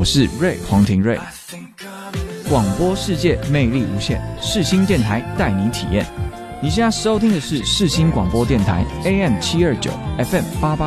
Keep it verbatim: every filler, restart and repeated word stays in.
我是瑞黄庭瑞。广播世界魅力无限，世新电台带你体验。你现在收听的是世新广播电台 A M 七二九 F M 八八。